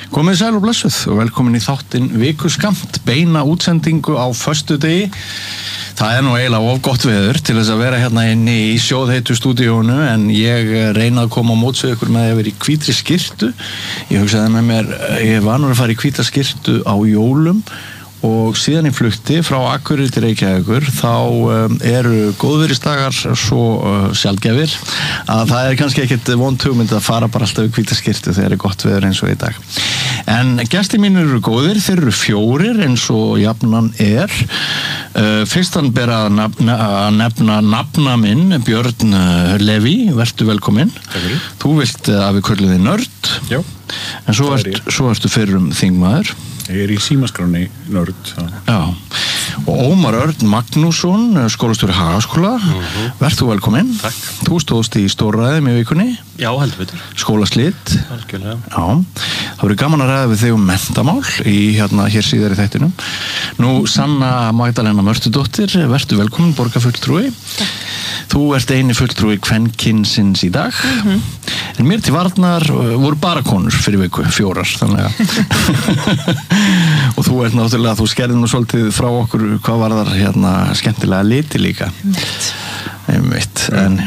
Komið sæl og blessuð og velkomin í þáttinn Vikuskamt, beina útsendingu á föstudegi. Það nú eiginlega of gott veður til þess að vera hérna inni í sjóðheitu stúdíónu, en ég reyna að koma á móts við ykkur með að vera í hvítri skyrtu. Ég hugsaði með mér, ég var nú að fara í hvíta skyrtu á jólum og síðan í flugti frá Akureyri til Reykjavíkur þá eru góðviðrisdagar svo sjaldgæfir að það kannski ekkert vond hugmynd að fara bara alltaf í hvíta skyrtu þegar gott veður eins og í dag. En gestir mínir eru góðir, þeir eru 4 eins og jafnan er. Fyrstan ber að nefna nafna minn, Björn Leví, vertu velkominn. Þú vilt að við köllum þig nörd. Já. En svo ertu fyrrum þingmaður. Ég í símaskráni nörd. Já. Og Ómar Örn Magnússon, skólastjóri Hagaskóla. Vertu velkominn. Takk. Þú stóðst í stórræðum í vikunni. Já, heldur betur. Skólaslit. Algjörlega. Já. Það verður gaman að ræða við þig menntamál hér síðar í þættinum. Nú, Sanna Magdalena Mörtudóttir, vertu velkomin, borgarfulltrúi. Þú ert eini fulltrúi kvenkynsins í dag. En mér til varnar voru bara konur fyrir viku, 4, þannig að og þú ert náttúrulega, þú skerði nú svolítið frá okkur hvað var þar skemmtilega liti líka. Einmitt.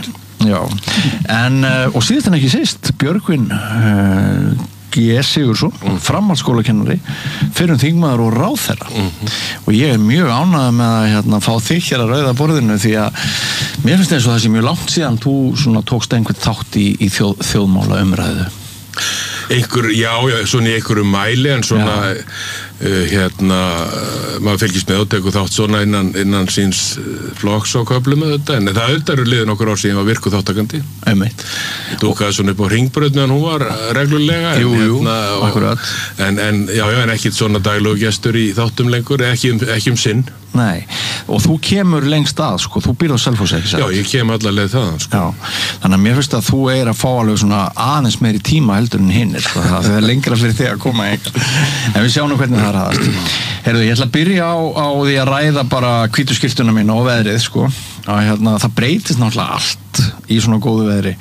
Og síðast en ekki síst, Björgvin G. Sigursson, framhaldsskólakennari, fyrrum þingmaður og ráðherra. Og ég mjög ánægður með að fá þig hér að rauða borðinu, því að mér finnst eins og það sé mjög langt síðan þú tókst einhvern þátt í þjóðmála umræðu. Já, svona í einhverju mæli, en svona maður fylgist með og tekur þátt svona innan síns flokks á köflum með þetta, en það eru liðin okkur ár síðan var virku þáttakandi. Einmitt. Dúkaði svona upp á Hringbraut meðan hún var reglulega. Jú, akkurat. En ekkit svona daglegu gestur í þáttum lengur, ekki sinn. Nei, og þú kemur lengst að, sko, þú býrð á Selfossi, ekki satt? Já, ég kem alla leið þaðan, sko. Já, þannig að mér finnst að þú að fá alveg svona aðeins meiri tíma heldur en hinnir, sko, það er lengra fyrir þig að koma einhver. En við sjáum hvernig það raðast. Heyrðu, ég ætla að byrja á því að ræða bara hvítu skyrtuna mína og veðrið, sko. Það breytist náttúrulega allt í svona góðu veðri.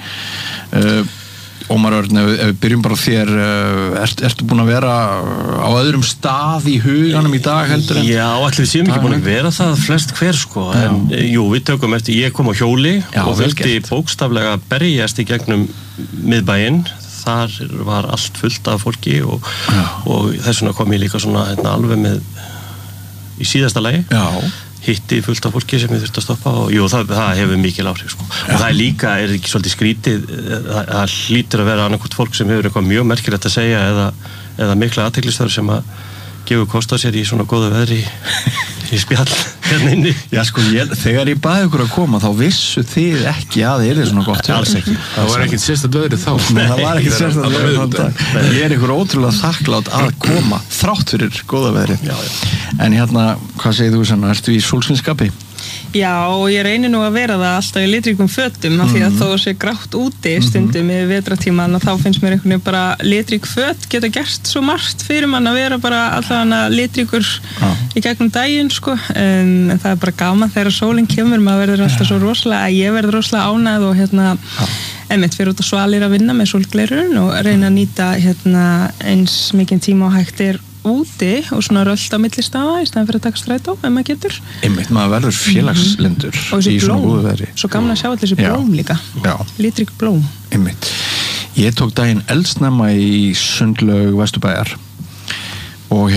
Ómar Örn, ef við byrjum bara þér, ertu búin að vera á öðrum stað í huganum í dag heldur en? Já, allir við séum ekki búin að vera það flest hver, sko. En jú, við tökum eftir, ég kom á hjóli og þurfti bókstaflega að berjast í gegnum miðbæinn. Þar var allt fullt af fólki og þess vegna kom ég líka svona alveg með í síðasta lagi. Já. Hitti fullt af fólki sem ég þurfti að stoppa og jú, það hefur mikil áhrif, sko. Og það líka, ekki svolítið skrítið, það hlýtur að vera annarkvort fólk sem hefur eitthvað mjög merkilegt að segja eða mikla athyglisþörf sem að gefur kost á sér í svona góðu veðri í spjall hérna inni. Já, sko, þegar ég baði ykkur að koma þá vissu þið ekki að það svona gott. Alls ekki. Það var ekkert sérstakt veðrið þá. Nei, það var ekkert sérstakt veðrið þá. Ég ykkur ótrúlega þakklátt að koma þrátt fyrir góða veðrið. En hvað segir þú svona, ertu í sólskinsskapi? Já, og ég reynir nú að vera það alltaf í litríkum fötum af því að þó sé grátt úti stundum yfir vetratíman og þá finnst mér einhvern veginn bara litrík föt geta gert svo margt fyrir mann að vera bara allavega litríkur í gegnum daginn, sko, en það er bara gaman þegar sólin kemur, maður verður alltaf svo rosalega, ég verður rosalega ánægð og einmitt fyrir út á svalir að vinna með sólglerun og reyna að nýta eins mikinn tíma og hægt er úti og svona rölt á milli staða í staðan fyrir að taka strætó ef maður getur. Einmitt, maður verður félagslindur í svona góðu veðri. Svo gaman að sjá allir þessi blóm líka. Já. Litrík blóm. Einmitt. Ég tók daginn eldsnemma í Sundlaug Vesturbæjar og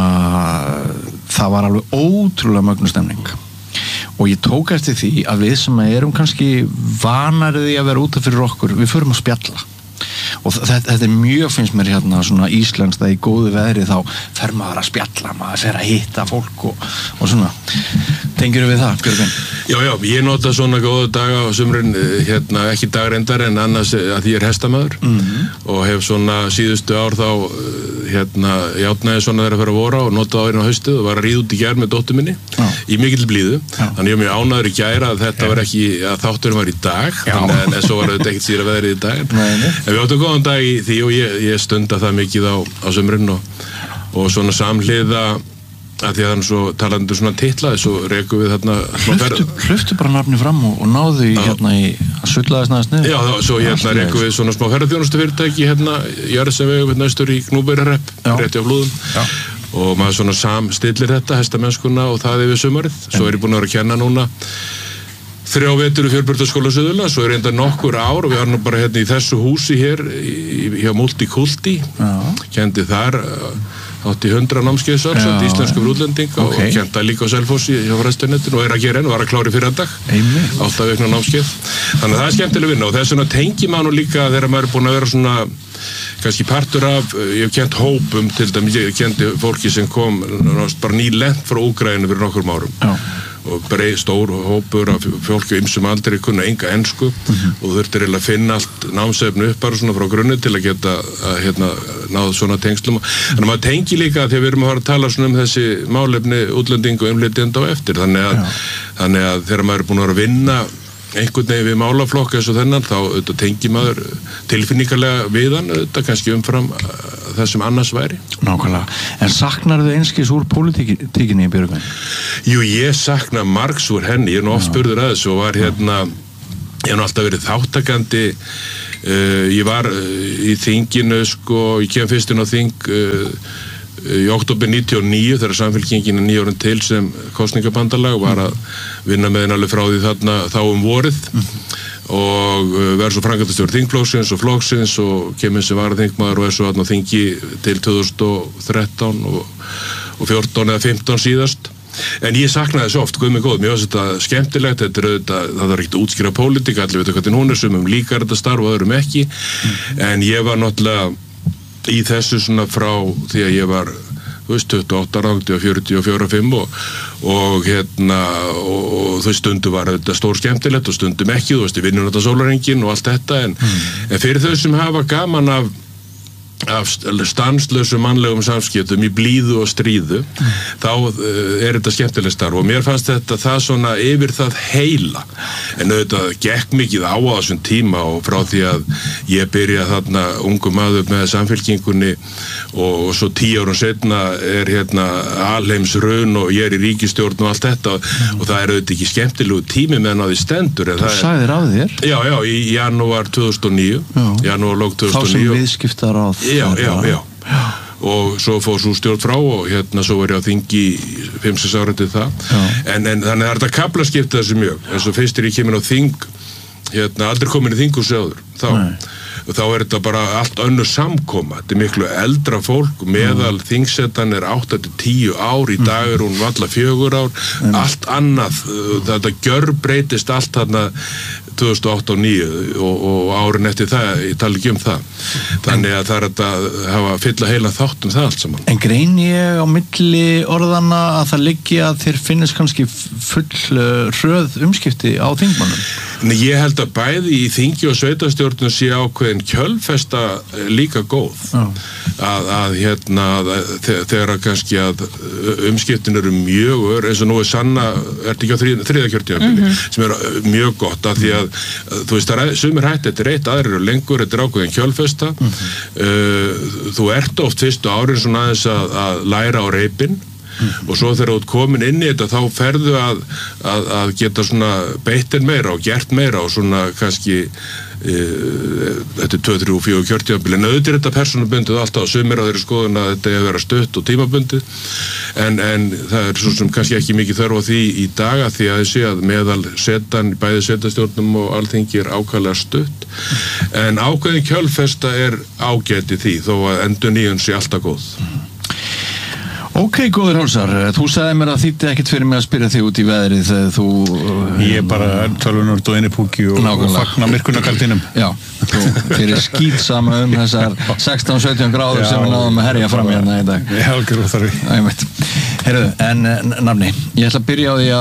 það var alveg ótrúlega mögnuð stemning. Og ég tók eftir því að við sem erum kannski vanari því að vera útaf fyrir okkur, við förum að spjalla. Og þetta er mjög, finnst mér svona íslenskt að í góðu veðri þá fer maður að spjalla, maður fer að hitta fólk og svona. Tengirðu við það, Björgvin? Já, ég nota svona góða daga á sumrin, ekki dagrendar en annars að ég er hestamaður og hef svona síðustu ár þá játnaði svona þegar að fara að vora og notaði árin á haustið og var að ríða út í gær með dóttur minni í mikill blíðu. Þannig ég var mjög ánægður í gæra að þetta var ekki, að þátturinn var í dag, en svo var þetta ekkert síðra veðrið í dag. En við áttum góðan dag í því og ég stunda það mikið á sumrin og svona samhliða að því að hann svo talandi svona titlaði, svo rekum við þarna hluftu bara nafni fram og náðu í hérna í að sullaðist næðast niður. Já, svo hérna rekum við svona smá ferðarþjónustu fyrirtæki hérna í Jarðsavegum hérna austur í Gnúbærahreppi, rétti á Flúðum. Já. Og maður svona samstillir þetta, hestamennskuna og það yfir sumarið. Svo ég búin að vera að kenna núna 3 vetur í Fjölbrautaskóla Suðurlands, svo enda nokkur ár og við erum bara hérna í þessu húsi hér hjá Multikulti, kendi þar átti 100 námskeiðsár, samt íslensku fyrir útlendinga og kenta líka á Selfossi hjá Fræðslunettinu og að gera enn, var að klára í fyrradag 8 vikna námskeið, þannig að það skemmtileg vinna og þess vegna tengi maður líka þegar maður búin að vera svona kannski partur af, ég hef kent hópum til dæmis, ég kendi fólki sem kom bara nýlent frá Úkraínu fyrir nokkur árum og stór hópur af fólki ymsum aldrei kunna enga ensku og þurftir að finna allt námsefni upp bara svona frá grunni til að geta náð svona tengslum. Þannig að maður tengi líka þegar við erum að fara að tala svona þessi málefni útlendingu og umflytjenda á eftir. Þannig að þegar maður er búin að vera að vinna einhvern veginn við málaflokk eins og þennan þá tengi maður tilfinningarlega við hann, kannski umfram það sem annars væri. Nákvæmlega. En saknar þau einskis úr pólitíkinni í Björgvin? Jú, ég sakna margs úr henni, ég er nú oft spurður að þessu og var hérna, ég hef alltaf verið þáttakandi, ég var í þinginu, ég kem fyrst inn á þing í október 99 þegar Samfylkingin 9 árin til sem kosningabandalag var að vinna með henni alveg frá því þarna þá vorið og verður svo framkvæmdastjóri þingflokksins og flokksins og kemur sem varaþingmaður og svo þarna þingi til 2013 og 14 eða 15 síðast. En ég saknaði þessu oft, guð mig góð, mér finnst þetta skemmtilegt, þetta auðvitað, það er ekkert að útskýra pólitík, allir veit hvað hún er, sumum líkar þetta starf og öðrum ekki, en ég var náttúrulega í þessu svona frá því að ég var 28 ára, 44-5 og hérna og þau stundum var þetta stór skemmtilegt og stundum ekki, þú veist, ég vinnur þetta sólarhringinn og allt þetta en fyrir þau sem hafa gaman af stanslösu mannlegum samskiptum í blíðu og stríðu þá þetta skemmtileg starf og mér fannst þetta það svona yfir það heila en auðvitað gekk mikið á þessum tíma og frá því að ég byrja þarna ungu maður með Samfylkingunni og svo 10 árum setna hérna alheims hrun og ég í ríkisstjórn og allt þetta og það auðvitað ekki skemmtilegu tími meðan á því stendur. Þú sagðir af þér? Já, í janúar 2009 janúarlók 2009 þá sem viðskiptaráð Já. Og svo fór svo stjórn frá og hérna svo var ég á þingi 5-6 ára til það en þannig að þetta kaflaskipta þessu mjög eins og fyrst ég kemur á þing hérna aldrei komin í þinghúsi áður þá þetta bara allt önnur samkoma þetta miklu eldra fólk meðal þingsetan 8-10 ár í dag hún valla 4 ár allt annað, þetta gjörbreytist allt þarna 2008 og 2009 og árin eftir það, ég tala ekki það þannig að það að hafa fylla heila þátt það allt saman. En grein ég á milli orðana að það liggi að þér finnist kannski full hröð umskipti á þingmannum? Nei, ég held að bæði í þingi og sveitarstjórnum sé ákveðin kjölfesta líka góð að hérna þegar kannski að umskiptin eru mjög eins og nú sanna, ekki á þriðja kjörtímabili sem mjög gott að því að þú veist að sumir hætti þetta eitt, aðrir eru lengur, þetta ákveðin kjölfesta þú ert oft fyrstu árin svona aðeins að læra á reipinn og svo þegar þú ert komin inn í þetta þá ferðu að geta svona beittin meira og gert meira og svona kannski þetta 2-3-4 kjörtímabili en auðvitað þetta persónubundið alltaf sumir á þeirri skoðun að þetta hefur verið stutt og tímabundið en það svo sem kannski ekki mikið þörf á því í dag að því að þessi að meðal setan, bæði setastjórnum og alþingi ákvæðlega stutt en ákveðin kjölfesta ágætt í því þó að endurnýjun sé alltaf góð. Ok, góður Hálsar, þú sagði mér að þýtti ekkert fyrir mig að spyrja þig út í veðrið þegar þú... Ég bara tölvunörd og innipúki og fagna myrkunarkaldinum. Já, þú fyrir skýtsama þessar 16-17 gráður sem við náðum að herja fram hérna í dag. Já, algjör óþarfi. Ég veit. Heyrðu, en nafni, ég ætla að byrja á því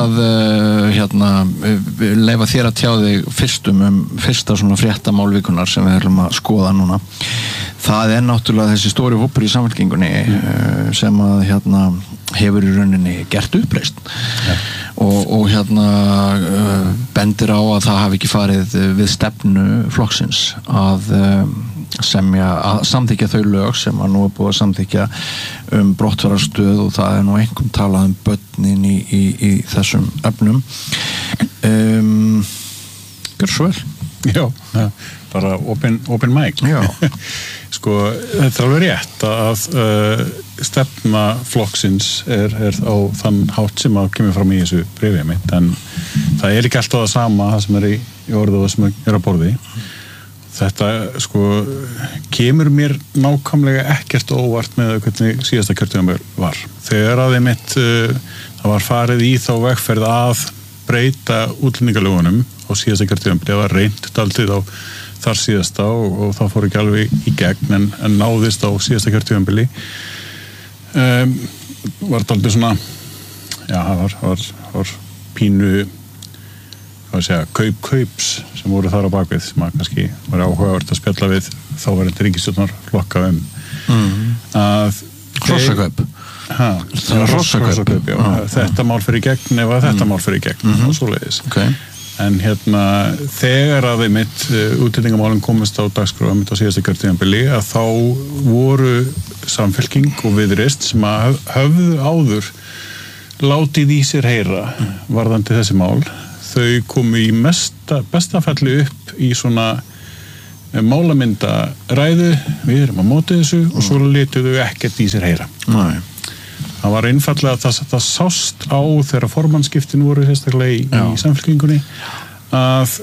að leyfa þér að tjá þig fyrsta svona fréttamálvikunar sem við ætlum að skoða núna. Það náttúrulega þessi stóri hópur í Samfylkingunni sem að hefur í rauninni gert uppreisn og hérna bendir á að það hafi ekki farið við stefnu flokksins að samþykkja þau lög sem að nú búið að samþykkja brottfararstöð og það nú einhverjum talað börnin í þessum efnum. Gjör svo vel. Já, bara open mic. Já. Sko, þetta alveg rétt að stefna flokksins er á þann hátt sem að kemur fram í þessu bréfi mitt, en það ekki alltaf það sama það sem í orðu og það sem á borði. Þetta, sko, kemur mér nákvæmlega ekkert óvart með hvernig síðasta kjörtímabil var. Þegar að einmitt það var farið í þá vegferð að breyta útlendingalögunum á síðasta kjörtímabili, það var reynt daldið á þar síðasta og það fór ekki alveg í gegn en náðist á síðasta kjörtímabili. Var daldið svona, já, það var pínu kaups sem voru þar á bakvið sem að kannski var áhugavert að spjalla við þáverandi ríkisstjórnarflokka að hrossakaup hrossakaup, já, þetta mál fer í gegn ef að þetta mál fer í gegn og svoleiðis. En hérna þegar að einmitt útlendingamálin komist á dagskrá einmitt á síðasta kjörtímabili að þá voru Samfylking og Viðreisn sem að höfðu áður látið í sér heyra varðandi þessi mál. Þau komu í bestafalli upp í svona málamyndaræðu, við erum á móti þessu og svo letuðu ekkert í sér heyra. Nei. Það var einfallega að það sást á þegar formannsskiptin voru sérstaklega í Samfylkingunni að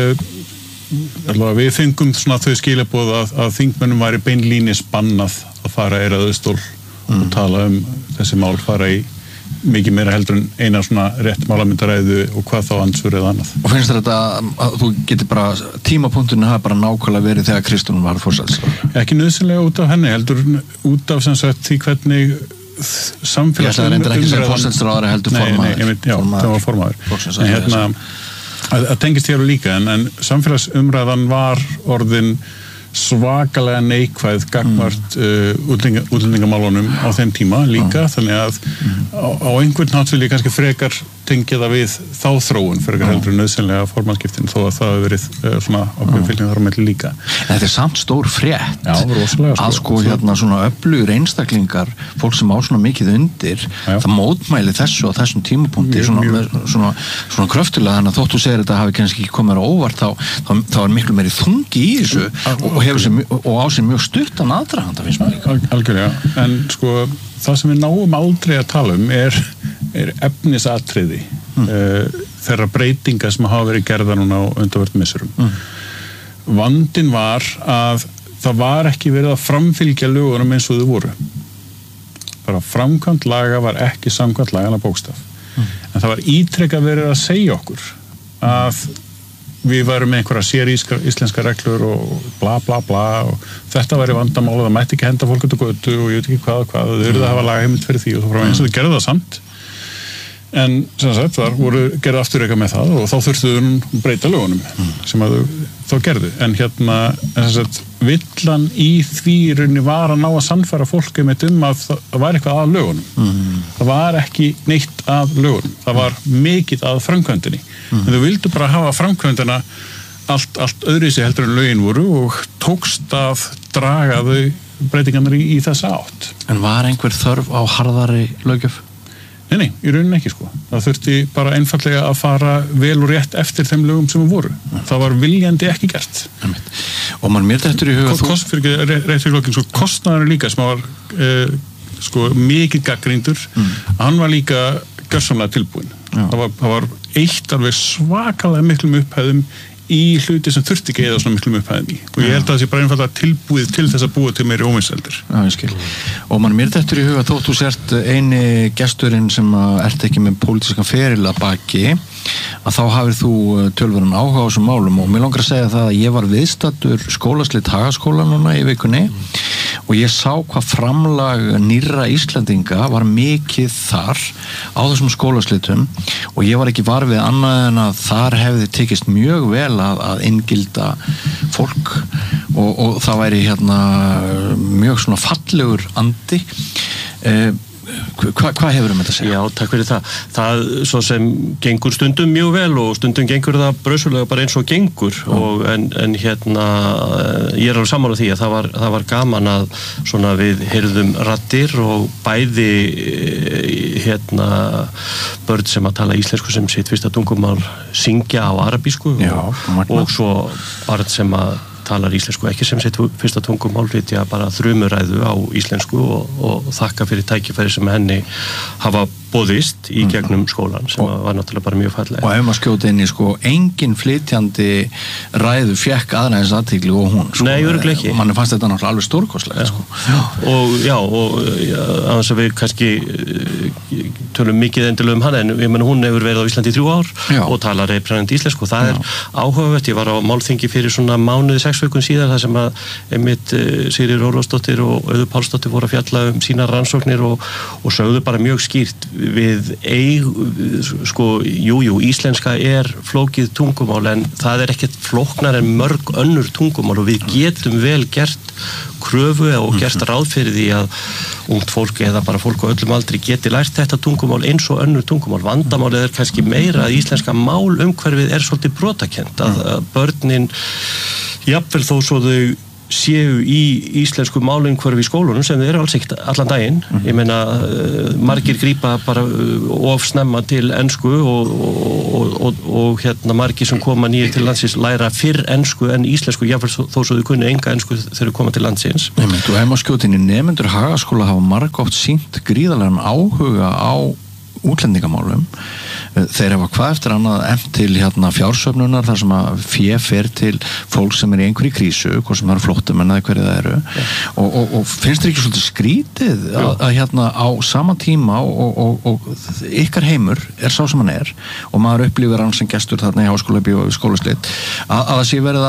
við fengum svona þau skilaboð að þingmönnum væri beinlínis bannað að fara Eyrarauðstól og tala þessi mál fara í mikið meira heldur en eina svona rétt málamyndaræðu og hvað þá ansvör eða annað. Og finnst þetta að þú getur bara tímapunktinu hafa bara nákvæmlega verið þegar Kristrún var forsætisráðherra? Ekki nauðsynlega út af henni, heldur út af sem sagt því hvernig samfélagsumræðan... Ég ætla að reynda ekki sem forsætisráðherra heldur formaður. Já, það var formaður. En hérna, að tengist hér líka, en samfélagsumræðan var orðin svakalega neikvæð gagnvart útlendingamálunum á þeim tíma líka, þannig að á einhvern hátt vil ég kannski frekar tengja það við þá þróun frekar heldur nauðsynlega formanskiptin þó að það hefur verið svona ákveðin fylgning þar á milli líka. En þetta ssamt stór frétt að sko hérna svona öflugir einstaklingar, fólk sem á svona mikið undir, það mótmæli þessu á þessum tímapunkti svona kröftulega, þannig að þóttu segir þetta hafi kannski ekki komið á óvart þá er miklu meiri þungi í þessu og á sér mjög stuttan aðdraganda finnst mér líka. Algjörlega, en sko það sem við náum aldrei að tala er efnisatriði þeirra breytinga sem hafa verið gerða núna á undanfarnum misserum. Vandinn var að það var ekki verið að framfylgja lögunum eins og þau voru. Bara framkvæmt laga var ekki samkvæmt lagana bókstaf. En það var ítrekað verið að segja okkur að við varum með einhverja séríslenska reglur og bla bla bla og þetta væri vandamál og það mætti ekki henda fólk út á götu og ég veit ekki hvað þau eruð að hafa lagaheimild fyrir því og svo frá eins og þau gerðu það samt en sem sagt þar voru gerðu aftur eitthvað með það og þá þurftu þau breyta lögunum sem að þau gerðu en hérna sem sagt villan í því rauninni var að ná að sannfæra fólk að það var eitthvað að lögunum það var ekki neitt að lögunum það var mikið að framkvæmdinni en þau vildu bara hafa framkvæmdina allt öðruvísi heldur en lögin voru og tókst að draga þau breytingarnar í þessa átt. En var einhver þörf á harðari löggjöf? Nei, í rauninni ekki sko. Það þurfti bara einfallega að fara vel og rétt eftir þeim lögum sem voru. Það var viljandi ekki gert. Og mann mér þetta í huga kostnaður líka sem var mikið gagnrýndur hann var líka gjörsamlega tilbúin. Það var eitt alveg svakalega miklum upphæðum í hluti sem þurfti ekki eða svona miklum upphæðum í og ég held að það sé bara einfallega tilbúið til þess að búa til meiri óvinseldir. Já, ég skil. Og mann mér þetta í huga þótt þú sért eini gesturinn sem ert ekki með pólitískan feril að baki að þá hafir þú tölverðan áhuga á þessum málum og mér langar að segja það að ég var viðstaddur skólaslit Hagaskóla núna í vikunni og ég sá hvað framlag nýrra Íslandinga var mikið þar á þessum skólaslitum og ég var ekki var við annað en að þar hefði tekist mjög vel að inngilda fólk og það væri hérna mjög svona fallegur andi Hvað hefur þetta að segja? Já, takk fyrir það. Það svo sem gengur stundum mjög vel og stundum gengur það brösulega bara eins og gengur en hérna ég alveg sammála því að það var gaman að svona við heyrðum raddir og bæði hérna börn sem að tala íslensku sem sitt fyrsta tungumál syngja á arabísku og svo barn sem að talar íslensku ekki sem sitt fyrsta tungumál vitja bara þrumuræðu á íslensku og þakka fyrir tækifæri sem henni hafa boðist í gegnum skólan sem var náttúrulega bara mjög fallega. Og ef maður skjóti inn í engin flytjandi ræðu fékk aðra eins athygli og hún. Nei, örugglega ekki. Manni fannst þetta náttúrulega alveg stórkostlegt Og aðeins að við kannski tölum mikið endilega hann en ég menn hún hefur verið á Íslandi í 3 ár og talar reyprænandi íslensku og það áhugavert. Ég var á málþingi fyrir svona mánuði 6 vikum síðan þar sem að einmitt Sigríður Ólafsdóttir og Auður Pálsdóttir voru að fjalla sínar rannsóknir og sögðu bara mjög skýrt við íslenska flókið tungumál en það ekkert flóknar en mörg önnur tungumál og við getum vel gert kröfu og gert ráð fyrir því að ungt fólk eða bara fólk á öllum aldri geti lært þetta tungumál eins og önnur tungumál. Vandamálið kannski meira að íslenska málumhverfið svolítið brotakent að börnin jafnvel þó svo þau séu í íslensku málumhverfi í skólunum sem þau eru alls ekkert allan daginn. Ég meina margir grípa bara of snemma til ensku og hérna margir sem koma nýjir til landsins læra fyrr ensku en íslensku jafnvel þó svo þau kunni enga ensku þegar þau koma til landsins. Og heima á skjótinni nemendur Hagaskóla hafa margoft sýnt gríðarlegan áhuga á útlendingamálum. Þeir hafa hvað eftir annað efnt til fjársöfnunar þar sem að fé fer til fólk sem í einhverju krísu, hvort sem eru flóttamenn eða hverju það eru og finnst þér ekki svolítið skrítið að á sama tíma og ykkar heimur sá sem hann og maður upplifir hann sem gestur þarna í háskóla og skólaslit að það sé verið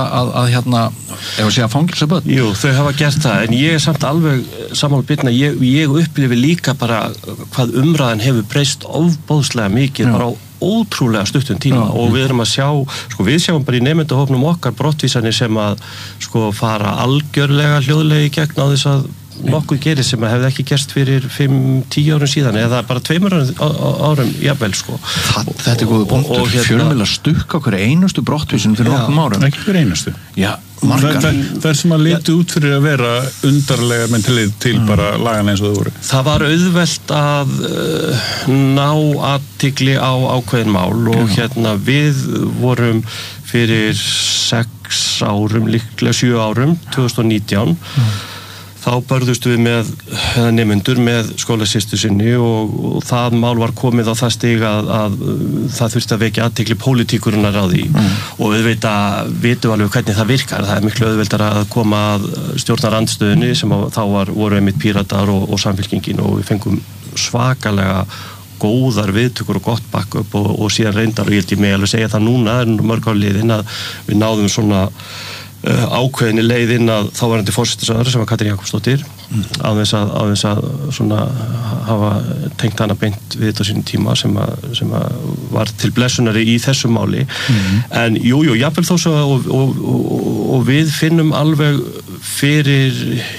að fangilsa börn? Jú, þau hafa gert það en ég samt alveg sammála bitna, ég upplifi líka bara hvað umræðan hefur breyst ofboðslega mikið bara á ótrúlega stuttum tíma og við erum að sjá, við sjáum bara í nemendahópnum okkar brottvísanir sem að fara algjörlega hljóðlega í gegn á þess að nokkuð gerir sem að hefði ekki gerst fyrir 5-10 árum síðan eða bara 2 árum jafnvel Þetta góðu punktur, fjölmiðlar stukka okkur einustu brottvísun fyrir nokkrum árum. Ekki fyrir einustu. Já, margar. Það sem að liti út fyrir að vera undarlega mentalið til bara lagana eins og þau voru. Það var auðvelt að ná athygli á ákveðin mál og við vorum fyrir 6 árum, líklega 7 árum, 2019 þá börðust við með nemendur með skólasystur sinni og það mál var komið á það stig að það þurfti að vekja athygli pólitíkurinnar á því og vitum alveg hvernig það virkar. Það miklu auðveldar að koma að stjórnarandstöðunni sem þá voru einmitt Píratar og Samfylkingin og við fengum svakalega góðar viðtökur og gott backup og síðan reyndar og ég held ég mig alveg segja það núna mörg ár liðin að við náðum svona ákveðinni leið inn að þáverandi forsætisráðherra sem var Katrín Jakobsdóttir á þess að svona hafa tengt hana beint við þetta á sínum tíma sem að var til blessunari í þessu máli en jafnvel þó svo og við finnum alveg fyrir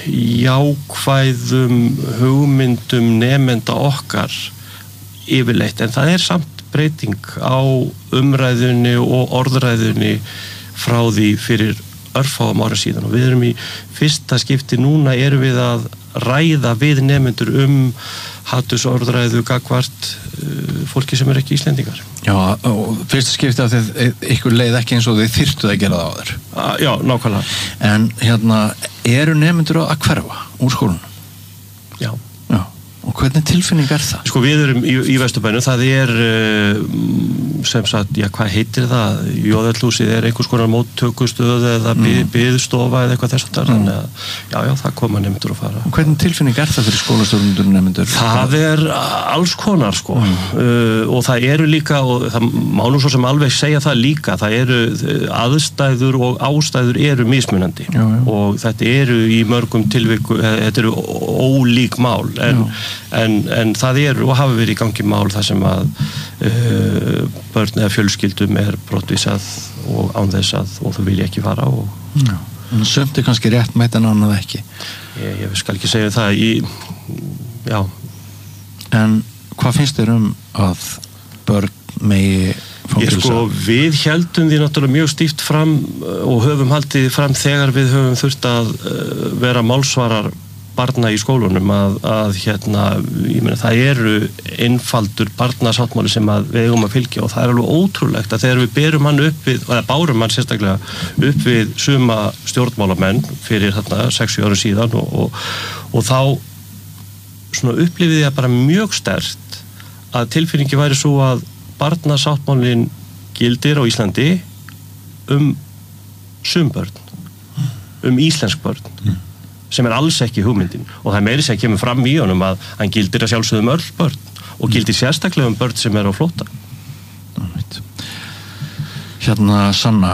jákvæðum hugmyndum nemenda okkar yfirleitt en það samt breyting á umræðunni og orðræðunni frá því fyrir örfáum ára síðan og við erum í fyrsta skipti núna við að ræða við nemendur hatursorðræðu gagnvart fólki sem ekki Íslendingar. Já, og fyrsta skipti að ykkur leið ekki eins og þið þyrftuð að gera það á þér. Já, nákvæmlega. En eru nemendur að hverfa úr skólanum? Já. Og hvernig tilfinning það? Við erum í Vesturbænum, það sem sagt, hvað heitir það? Jóðallhúsið einhvers konar móttökustöð eða biðstofa eða eitthvað þess að þannig að það koma nemendur að fara. Og hvernig tilfinning það fyrir skólastjórnendur nemendur? Það alls konar og það eru líka, og það má nú svo sem alveg segja það líka, það eru aðstæður og ástæður eru mismunandi og þetta eru í mörgum tilvikum, þetta eru ólík mál en það og hafa verið í gangi mál þar sem að börn eða fjölskyldum brottvísað og án þess að og þau vilja ekki fara og sumt kannski rétt mætt en annað ekki ég skal ekki segja það En hvað finnst þér að börn megi fangelsa? Við heldum því náttúrulega mjög stíft fram og höfum haldið fram þegar við höfum þurft að vera málsvarar barna í skólunum að ég meina það eru einfaldur barnasáttmáli sem við eigum að fylgja og það alveg ótrúlegt að þegar við berum hann upp við, eða bárum hann sérstaklega upp við suma stjórnmálamenn fyrir 60 ára síðan og þá svona upplifið ég bara mjög sterkt að tilfinningi væri svo að barnasáttmálin gildir á Íslandi sum börn, íslensk börn sem alls ekki hugmyndin og það meiri sem kemur fram í honum að hann gildir að sjálfsögðum öll börn og gildir sérstaklega börn sem á flótta. Sanna,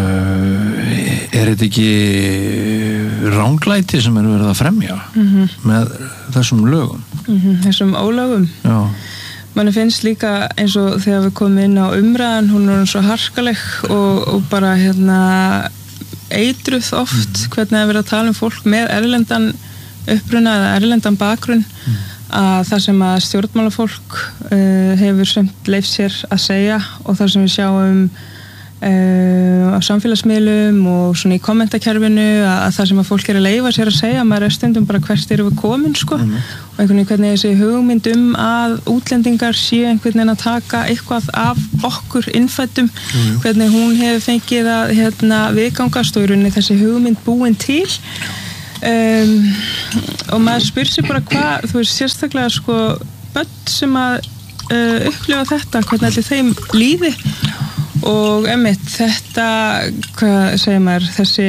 þetta ekki ranglæti sem verið að fremja með þessum lögum? Þessum ólögum? Já. Manni finnst líka eins og þegar við komum inn á umræðan, hún svo harkaleg og bara eitruð oft hvernig það verið að tala fólk með erlendan uppruna eða erlendan bakgrunn að það sem að stjórnmálafólk hefur semt leyft sér að segja og það sem við sjáum á samfélagsmiðlum og svona í kommentakerfinu að það sem að fólk að leyfa sér að segja, maður stundum bara hvert erum við komin og einhvern veginn hvernig þessi hugmynd að útlendingar séu einhvern veginn að taka eitthvað af okkur innfættum, hvernig hún hefur fengið að viðgangast og í rauninni þessi hugmynd búin til og maður spyr sér bara hvað, þú veist sérstaklega börn sem að upplifa þetta, hvernig allir þeim líði og þetta, hvað segir maður,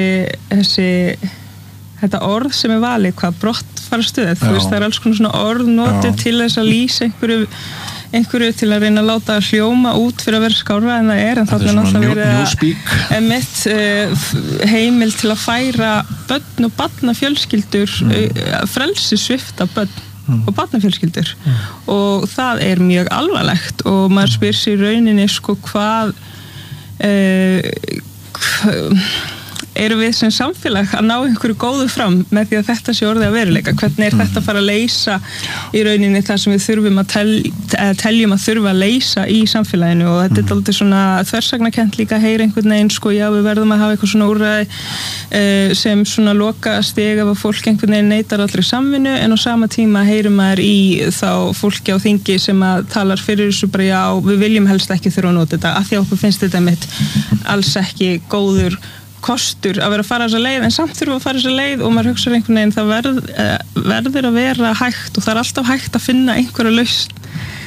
þetta orð sem valið, hvað brottfarastöð, þú veist, það alls konar svona orð notið til þess að lýsa einhverju til að reyna að láta hljóma út fyrir að vera skárra en það en það náttúrulega verið heimil til að færa börn og barnafjölskyldur frelsissvipta börn og barnafjölskyldur og það mjög alvarlegt og maður spyr sér í rauninni hvað erum við sem samfélag að ná einhverju góðu fram með því að þetta sé orðið að veruleika, hvernig þetta að fara að leysa í rauninni það sem við þurfum að teljum að þurfa að leysa í samfélaginu og þetta aldrei svona þversagnakent líka að heyra einhvern veginn já við verðum að hafa eitthvað svona úrræði sem svona loka stig ef að fólk einhvern veginn neitar allri samvinnu en á sama tíma heyrum maður í þá fólki á þingi sem að talar fyrir þessu bara við viljum helst ekki þurfa að nota þetta af því að okkur finnst þetta mitt alls ekki góður kostur að vera að fara þessa leið en samt þurfa að fara þessa leið og maður hugsa einhvern veginn það verður að vera hægt og það alltaf hægt að finna einhverja lausn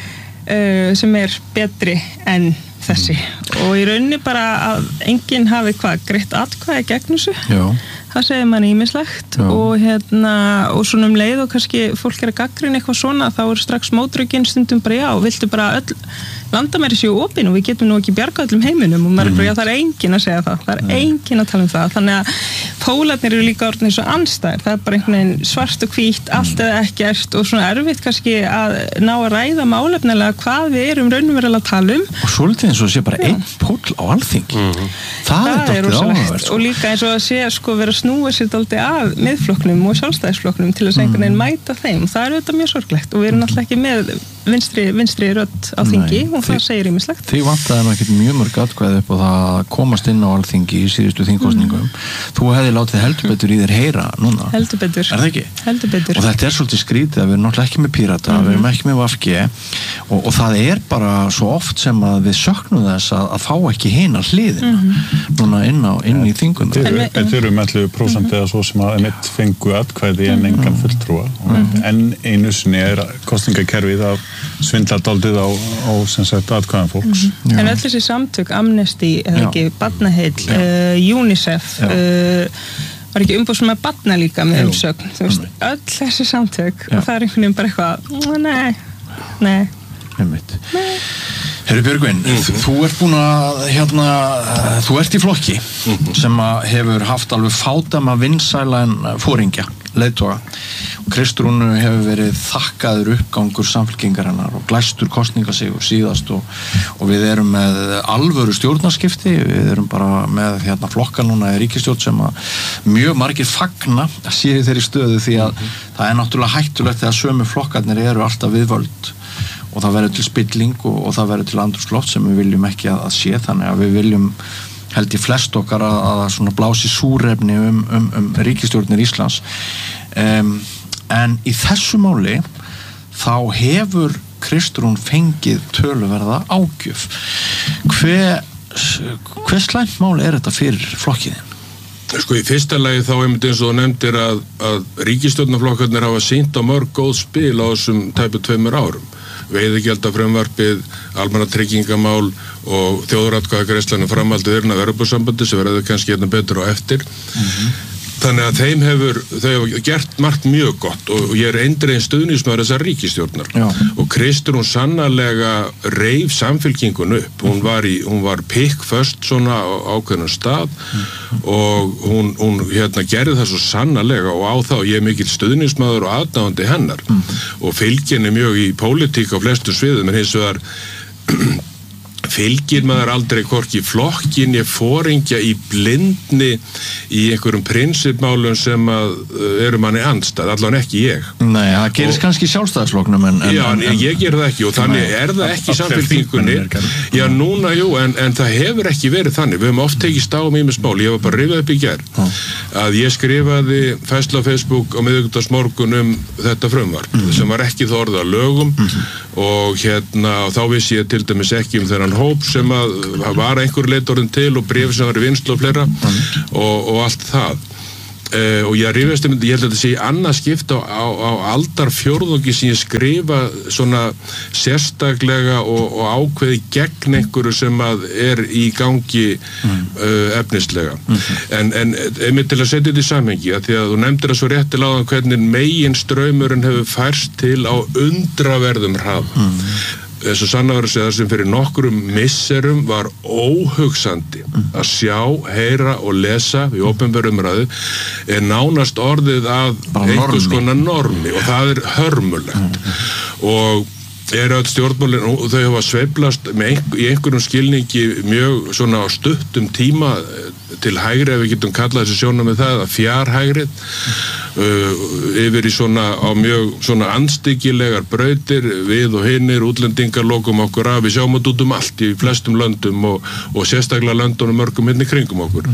sem betri en þessi og í rauninni bara að enginn hafi greitt atkvæði gegn þessu það segir manni ýmislegt og og svona leið og kannski fólk að gagnrýna eitthvað svona þá strax mótrökin stundum bara viltu bara öll landamæri séu opin og við getum nú ekki bjarga öllum heiminum og maður bara það enginn að segja það enginn að tala það þannig að pólarnir eru líka orðnir svo andstæðir það bara einhvern veginn svart og hvítt allt eða ekkert og svona erfitt kannski að ná að ræða málefnilega hvað við erum raunverulega að tala og svolítið eins og sé bara einn póll á alþingi það dálítið áhugavert og líka eins og að sé vera að snúa sér dálítið að miðflokknum og sjálfstæðisflokknum til þess að einhvern veginn mæta þeim og það auðvitað mjög sorglegt og við erum alltaf ekki með vinstri rödd á þingi og það segir ýmislegt. Þið vantaði nú ekkert mjög mörg atkvæði upp og það komast inn á alþingi í síðustu þingkosningum. Þú hefði látið heldur betur í þér heyra núna. Heldur betur. Er það ekki? Heldur betur. Og þetta svolítið skrítið að við erum náttúrulega ekki með Pírata, við erum ekki með VFG og það bara svo oft sem að við söknum þess að fá ekki hina hliðina núna inn í þinguna. Þetta eru 11% eða svo sem að mitt fengu atkvæði en engan fulltrúa en einu sinni kosningakerfið að svindla daldið á sem sagt atkvæðan fólks. En öll þessi samtök, Amnesty, eða ekki, Barnaheill, UNICEF, var ekki umboðsmaður barna líka með umsögn, þú veist, öll þessi samtök og það einhvern veginn bara eitthvað, nei. Herru Björgvin, þú ert búin að, þú ert í flokki sem hefur haft alveg fádæma vinsælan foringja, leiðtoga Kristrúnu hefur verið þakkaður uppgangur samfylkingarinnar og glæstur kosningasigur síðast og við erum með alvöru stjórnarskipti, við erum bara með flokka núna í ríkisstjórn sem að mjög margir fagna að séu þeirri stöðu því að það er náttúrulega hættulegt þegar sömu flokkarnir eru alltaf við völd og það verður til spilling og það verður til andrúmsloft sem við viljum ekki að sé, þannig að við viljum held í flest okkar að svona blási súrefni ríkisstjórnir Íslands. En í þessu máli þá hefur Kristrún fengið töluverða ágjöf. Hve slæmt máli þetta fyrir flokkiðin? Sko í fyrsta lagi þá einmitt eins og þú nefndir að ríkisstjórnarflokkarnir hafa sýnt á mörg góð spil á þessum tæpu 2 árum. Veiðigjaldafrumvarpið, almannatryggingamál og þjóðaratkvæðagreiðslan framhaldið innan Evrópusambandi sem verður kannski betur á eftir. Þannig að þau hafa gert margt mjög gott og ég eindreginn stuðningsmaður þessar ríkisstjórnar. Já. Og Kristrún sannarlega reif samfylkingun upp. Hún var pikkföst svona á ákveðnum stað og hún gerði það svo sannarlega og á það og ég mikill stuðningsmaður og aðdáandi hennar og fylgjenni mjög í pólitík á flestum sviðum en hins vegar fylgir maður aldrei hvorki flokkin ég foringja í blindni í einhverjum prinsipmálum sem að eru manni andstæð, allavega ekki ég. Nei, það gerist kannski sjálfstæðisflokknum Já, ég ger það ekki og þannig það ekki samfylkingunni. Já, núna, en það hefur ekki verið þannig. Við höfum oft tekist á ýmis mál, ég var bara rifið upp í gær að ég skrifaði færslu á Facebook á miðvikudagsmorgun þetta frumvarp sem var ekki þó orðið að lögum og þá vissi ég til dæmis ekki þennan hóp sem að var einhver leitorinn til og bréf sem var í vinnslu og fleira og allt það og ég held að þetta sé annað skipt á aldarfjórðungi sem ég skrifa svona sérstaklega og ákveði gegn einhverju sem að er í gangi efnislega en einmitt til að setja þetta í samhengi að því að þú nefndir það svo réttil áðan hvernig megin straumurinn hefur færst til á undraverðum hraða eins og sanna verið að segja það sem fyrir nokkrum misserum var óhugsandi að sjá, heyra og lesa í opinberu umræðu er nánast orðið að einhvers konar normi og það er hörmulegt og öll stjórnmálin og þau hafa sveiflast í einhverjum skilningi mjög svona á stuttum tíma til hægri ef við getum kallað þessi sjónarmið það að fjárhægrið yfir í svona á mjög svona andstyggilegar brautir við og hinnir útlendingar lokum okkur af við sjáum út allt í flestum löndum og sérstaklega löndunum mörgum hérna í kringum okkur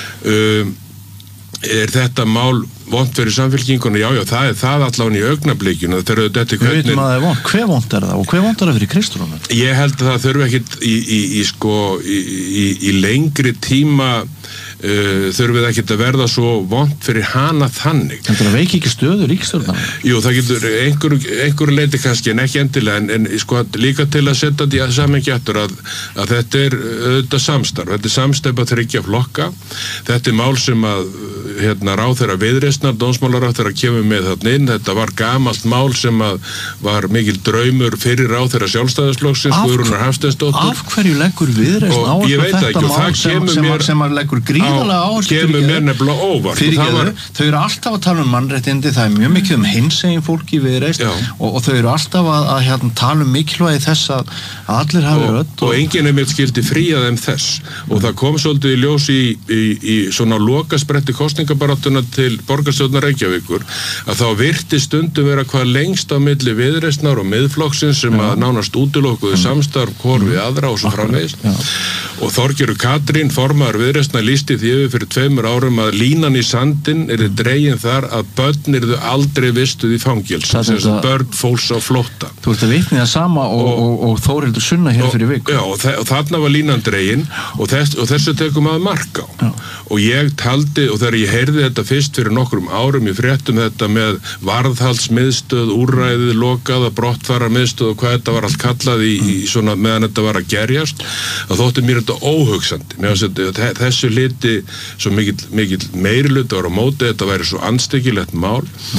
þetta mál vont fyrir samfylkinguna? Já, það er það allavega í augnablikinu þegar þetta er hvernig... Hve vont er það og hve vont er það fyrir Kristrúnu? Ég held að það þurfi ekkit í lengri tíma þurfið ekkit að verða svo vont fyrir hana þannig. En það veiki ekki stöðu ríkisstjórnar? Jú, það getur einhverju leiti kannski en ekki endilega en líka til að setja þetta í samhengi aftur að þetta er auðvitað samstarf. Þetta er samstarf að 3 flokka. Þetta er mál sem að ráðherra Viðreisnar, dómsmálaráðherra kemur með þarna inn. Þetta var gamalt mál sem að var mikil draumur fyrir ráðherra Sjálfstæðisflokksins, Guðrúnar Hafsteinsdóttur. Af hverju leggur Viðreisn áherslu á þetta mál sem að leggur gríðarlega áherslu kemur mér nefnilega óvart. Þau eru alltaf að tala mannréttindi, það er mjög mikið hinsegin fólk í Viðreisn og þau eru alltaf að tala mikilvægi þess að allir hafi rödd. Og enginn einmitt skildi fría þeim þess og það kom svolítið í ljós í svona lokaspretti kosningabaráttuna til borgarstjórnar Reykjavíkur að þá virti stundum vera hvað lengst á milli Viðreisnar og Miðflokksins sem að nánast útilokkuðu samstarf hvor við aðra og svo framvegis og Þorgerður Katrín formaður Viðreisnar lýsti því yfir fyrir 2 árum að línan í sandinn yrði dregin þar að börn yrðu aldrei vistuð í fangelsi sem börn fólks á flótta. Þú ert að vitni það sama og Þórhildur Sunna hér fyrir viku. Já, og þarna var línan dregin og þessu tekum að marka á. Og ég taldi, og þegar ég heyrði þetta fyrst fyrir nokkrum árum í fréttum þetta með varðhaldsmiðstöð, úrræðið, lokaða, brottfararmiðstöð og hvað þetta var allt kallað í svona meðan þetta var að gerjast, að þótti mér þetta óhugsandi. Mér finnst þessu liti svo mikill meiriluti var á móti, þetta væri svo andstyggilegt mál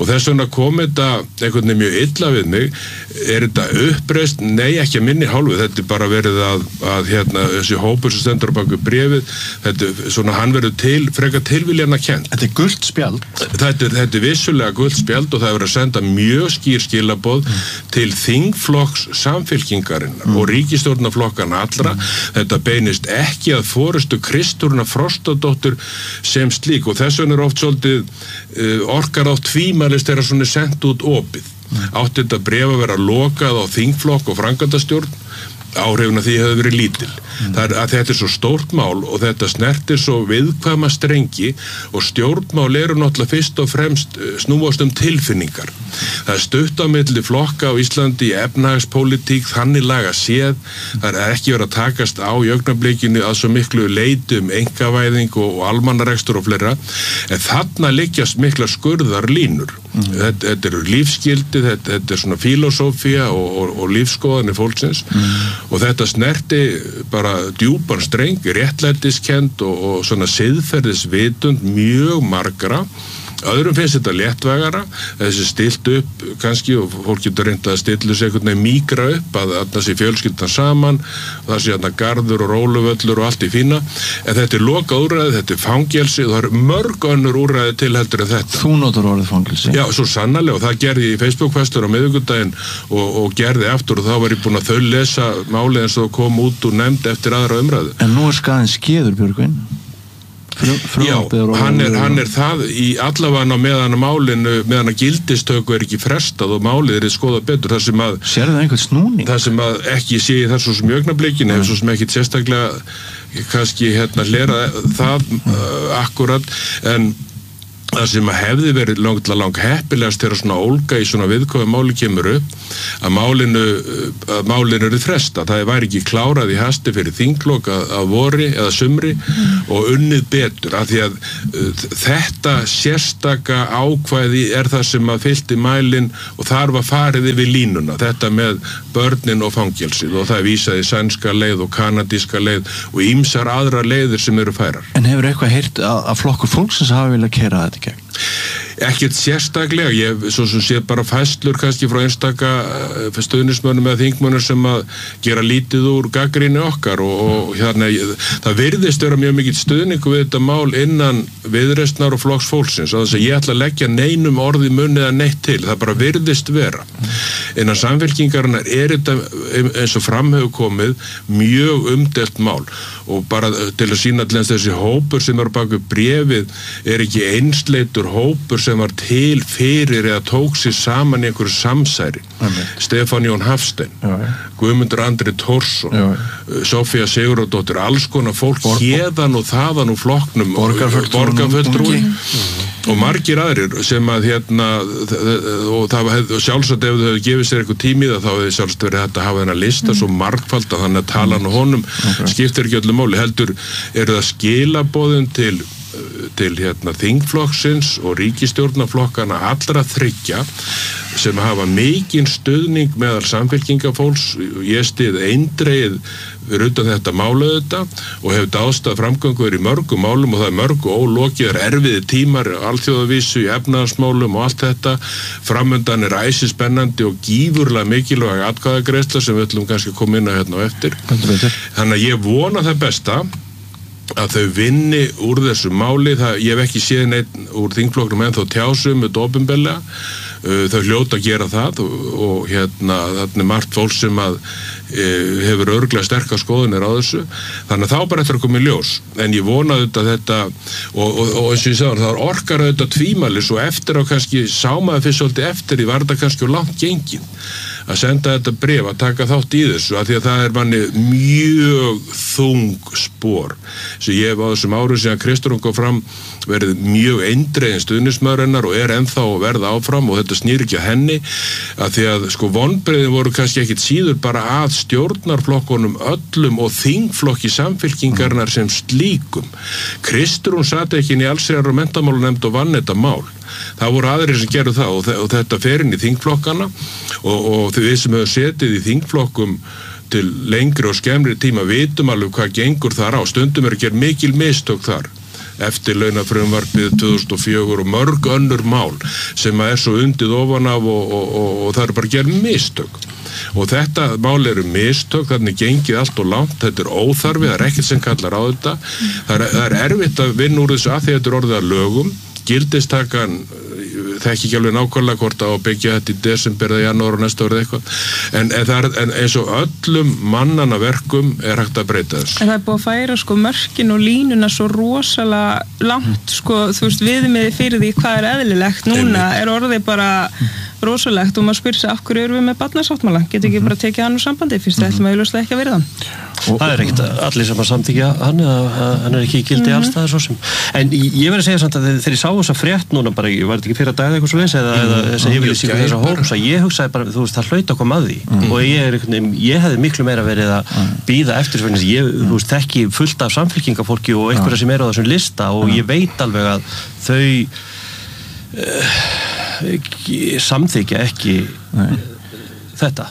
og þess vegna kom þetta einhvern veginn mjög illa við mig. Er þetta uppreist? Nei, ekki að minni hálfu, þetta bara verið að þessi hópur sem stendur á baku bréfið, þetta svona hann verður frekar tilviljana kennt. Þetta gult spjald. Þetta vissulega gult spjald og það verður að senda mjög skýr skilaboð til þingflokks Samfylkingarinnar og ríkisstjórnarflokkana allra. Þetta beinist ekki að forystu Kristrúnar Frostadóttur sem slík og þess vegna oft svolítið orkar á tvímælis þegar svona sendt út opið. Átti þetta bréf að vera lokað á þingflokk og framkvæmdastjórn, áhrifin af því hefur verið lítil. Þetta er svo stórt mál og þetta snertir svo viðkvæma strengi og stjórnmál eru náttúrulega fyrst og fremst snúast tilfinningar. Það er stutt á milli flokka á Íslandi í efnahagspólitík, þannig laga séð, það er ekki verið að takast á í augnablikinu að svo miklu leiti einkavæðing og almannarekstur og fleira, en þarna liggjast mikla skurðarlínur. Þetta eru lífsgildi, þetta er svona filosófía og lífskoðanir fólksins og þetta snerti bara djúpan streng, réttlætiskend og svona siðferðisvitund mjög margra. Öðrum finnst þetta léttvægara, þessi stilt upp kannski og fólk getur reyndað að stilla sig einhvern veginn mýkra upp að það sé fjölskyldan saman, það sé garður og róluvöllur og allt í fína, en þetta er lokað úrræði, þetta er fangelsi og það eru mörg önnur úrræði til heldur en þetta. Þú notar orðið fangelsi? Já, svo sannarlega og það gerði ég í Facebook-festur á miðvikudaginn og gerði aftur og þá var ég búinn að þau lesa málið eins og kom út og nefnd eftir aðra umræðu. En nú er skaðinn skeður, Björgvin? Já, hann er það í allavega meðan að gildistöku er ekki frestað og málið er skoðað betur. Sérðu það einhvern snúning? Það sem að ekki sé í þessu sem jögnablikinu hefur svo sem ekki sérstaklega kannski hlera það akkurat, en það sem að hefði verið lang heppilegast þegar svona ólga í svona viðkvæmu máli kemur upp að málinu eru frestað. Það væri ekki klárað í hasti fyrir þinglok að vori eða sumri og unnið betur af því að þetta sérstaka ákvæði er það sem að fyllti mælin og þar var farið yfir línuna, þetta með börnin og fangelsið og það vísaði sænska leið og kanadíska leið og ýmsar aðra leiðir sem eru færar. En hefur eitthvað heyrt að flokkur fólksins hafi viljað keyra þetta gegn? Ekkert sérstaklega, ég svo sem sé bara fæslur kannski frá einstaka stuðnismönnum eða þingmönnum sem að gera lítið úr gagnrýni okkar og það virðist vera mjög mikill stuðningu við þetta mál innan Viðreisnar og Flokks fólksins og þess að ég ætla að leggja neinum orði í munni eða neitt til, það bara virðist vera. Innan Samfylkingarinnar er þetta eins og fram hefur komið mjög umdelt mál og bara til að sýna til þessi hópur sem er bak við bréfið er ekki einsleitur hópur sem var til fyrir eða tók sér saman í einhverju samsæri. Stefán Jón Hafstein, Guðmundur Andri Tórsson, Sofía Sigurðardóttir, alls konar fólk hérðan og þaðan úr flokknum, borgarfulltrúi og margir aðrir sem að og það sjálfsagt ef þau hefðu gefið sér eitthvað tímið þá hefði sjálfsagt verið þetta að hafa þennan lista svo margfald að þannig að talan og honum skiptir ekki öllu máli, heldur eru það skilaboðin til þingflokksins og ríkisstjórnarflokkana allra þriggja sem hafa mikinn stuðning meðal samfylkingafólks. Ég styð eindregið fyrir utan þetta mála þetta og hefur dáðstað framgöngur í mörgum málum og það er mörgu ólokið, erfiði tímar alþjóðavísu í efnahagsmálum og allt þetta. Framundan er æsispennandi og gífurlega mikilvæg atkvæðagreiðsla sem við ætlum kannski að koma inn á á eftir. Þannig að ég vona það besta að þau vinni úr þessu máli. Ég hef ekki séð neitt úr þingflokknum ennþá tjásum með opinberlega. Þau hljóta að gera það og þarna er margt fólk sem að hefur örugglega sterkar skoðanir á þessu, þannig að þá bara eftir að koma í ljós, en ég vona auðvitað þetta og eins og ég sagði, það orkar auðvitað tvímælis og eftir á kannski sámaði fyrst svolítið eftir í var þetta kannski langt gengið að senda þetta bréf, að taka þátt í þessu af því að það er manni mjög þung spor sem ég hef á þessum árum síðan Kristrún kom fram verið mjög eindregin stuðningsmaður hennar og er ennþá að verða áfram og þetta snýr ekki að henni að því að vonbrigðin voru kannski ekkit síður bara að stjórnarflokkunum öllum og þingflokki Samfylkingarinnar sem slíkum. Kristrún sat ekki inn í allsherjar- og menntamálanefnd og vann þetta mál. Það voru aðrir sem gerðu það og þetta fer inn í þingflokkana og við sem hefur setið í þingflokkum til lengri og skemmri tíma vitum alveg hvað gengur þar á. Stundum er að gera mikil mistök þar. eftirlaunafrumvarpið 2004 og mörg önnur mál sem svo undið ofan af og það bara gerð mistök. Og þetta mál mistök, þannig gengið allt og langt, þetta óþarfi, það ekkert sem kallar á þetta. Það erfitt að vinna úr þessu að því þetta orðið að lögum. Gildistakan þekki ekki alveg nákvæmlega hvort að byggja þetta í desember eða janúar og næsta árið eitthvað en eins og öllum mannanna verkum hægt að breyta þessu. En það búið að færa mörkin og línuna svo rosalega langt þú veist viðmiði fyrir því hvað eðlilegt núna orðið bara rosalegt og maður spyr sig af hverju erum við með barnasáttmála, getur ekki bara tekið hann úr sambandi fyrst við ætlum augljóslega ekki að verða hann. Það ekkert allir sem að samþykja hann hann ekki í gildi alls staðar svo sem. En ég verið að segja samt að þegar ég sá þessa frétt núna bara, ég var þetta ekki fyrir að dagða eitthvað svoleiðis eða þessi yfirlýsingu þessa hóps að ég hugsaði bara, þú veist, það hlaut að koma að því og ég hefði miklu meira verið að bíða eftir þú veist, þekki fullt af samfylkingafólki og einhverja sem á þessum lista og ég veit alveg að þau samþykja ekki þetta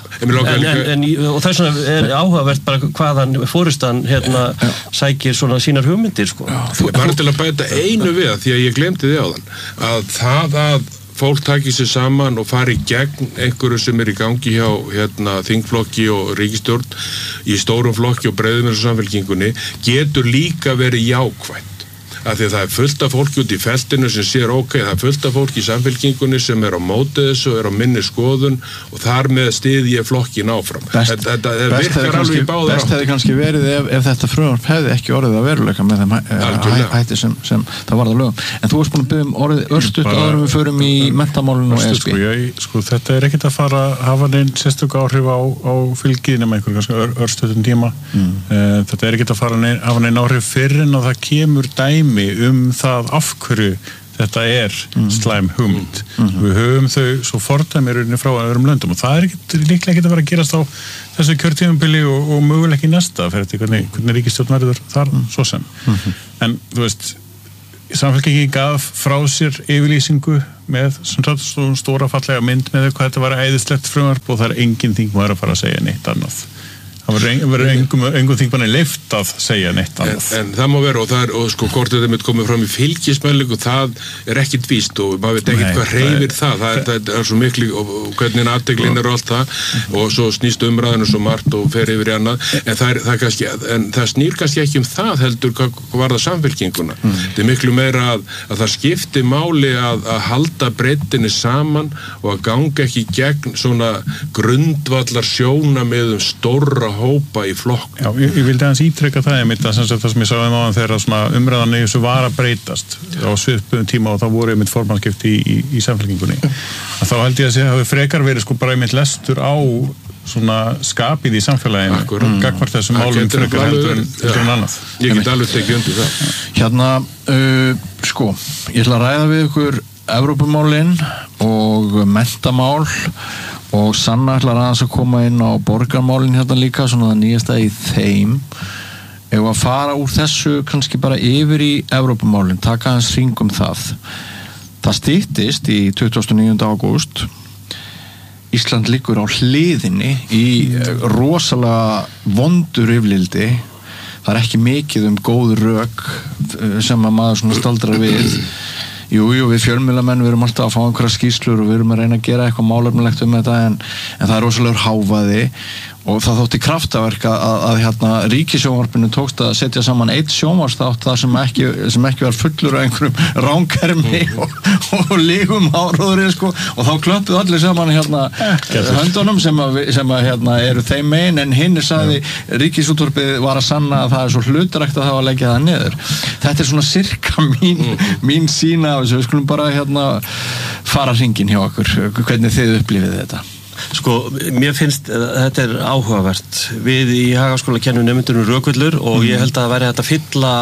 og þess vegna áhugavert bara hvaðan forystan sækir svona sínar hugmyndir bara til að bæta einu við því að ég glemdi því áðan að það að fólk taki sér saman og fari gegn einhverju sem í gangi hjá þingflokki og ríkisstjórn í stórum flokki og breiðum eins og samfylkingunni getur líka verið jákvætt af því að það fullt af fólki út í feltinu sem sér það fullt af fólki í samfylkingunni sem á móti þessu og á minni skoðun og þar með styð ég flokkin áfram. Þetta virkar alveg í báðar Best hefði kannski verið ef þetta frumvarp hefði ekki orðið að veruleika með þeim hætti sem það varð að lögum. En þú varst búin að biðja orðið örstutt áður við förum í menntamálinu og ESB. Þetta ekkert að fara að hafa neinn sérstök áhrif á fylgið nema einhver kannski örstuttum tíma. Þetta ekkert að fara að hafa neinn áhrif fyrr en að það kemur dæmi það af hverju þetta slæm hugmynd. Við höfum þau svo fordæmi frá öðrum löndum og það líklega ekki að fara að gerast á þessu kjörtímabili og mögulega ekki næsta fyrir hvernig ríkisstjórn verður þar svo sem. En þú veist, Samfylkingin gaf frá sér yfirlýsingu með stóra fallega mynd með hvað þetta var æðislegt frumvarp og það engin þingmaður að fara að segja neitt annað. Það verður engum þingmanni leyft að segja neitt annað. En það má vera og hvort þetta mitt komið fram í fylgismælingu það ekkit víst og maður veit ekkit hvað hreyfir það svo miklu og hvernig athygli og allt það og svo snýst umræðinu svo margt og fer yfir í annað en það snýr kannski ekki það heldur hvað var það samfylkinguna. Þetta miklu meira að það skipti máli að halda breiddinni saman og að ganga ekki gegn svona grundvallar sjónarmið stórra hópa í flokk. Já, ég vildi aðeins ítreka það það sem ég sagði áðan þegar umræðan í þessu var að breytast á svipuðum tíma og þá voru formanskipti í samfylkingunni. Þá held ég að það hafi frekar verið bara lestur á svona skapið í samfélaginu gagnvart þessum málum frekar heldur en annað. Ég get alveg tekið undir það. Ég ætla að ræða við ykkur Evrópumálin og menntamál og Sanna ætlar aðeins að koma inn á borgarmálin líka, svona það nýjasta í þeim. Ef að fara úr þessu kannski bara yfir í Evrópumálin, taka aðeins hring það. Það styttist í 29. ágúst. Ísland liggur á hliðinni í rosalega vondur yfirlildi. Það ekki mikið góð rök sem að maður svona staldrar við. Jú, við fjölmiðlamenn, við erum alltaf að fá einhverja skýrslur og við erum að reyna að gera eitthvað málefnilegt þetta en það rosalegur hávaði og það þótti kraftaverk að ríkissjónvarpinu tókst að setja saman eitt sjónvarsþátt þar sem ekki var fullur af einhverjum ranghermi og lígum áróðri og þá klöppuðu allir saman höndunum sem eru þeim megin en hinn sagði ríkisútvarpið var að sanna að það svo hlutrækt að það var að leggja það niður. Þetta svona sirka mín sýn af þessu, við skulum bara fara hringinn hjá okkur, hvernig þið upplifið þetta? Mér finnst þetta áhugavert. Við í Hagaskóla kennum nemendunum rökvillur og ég held að það væri hægt að fylla